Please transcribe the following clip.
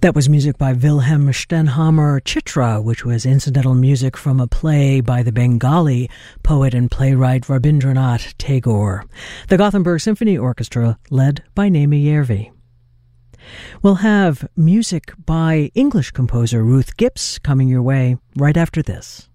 That was music by Wilhelm Stenhammar Chitra, which was incidental music from a play by the Bengali poet and playwright Rabindranath Tagore. The Gothenburg Symphony Orchestra, led by Naomi Järvi. We'll have music by English composer Ruth Gibbs coming your way right after this.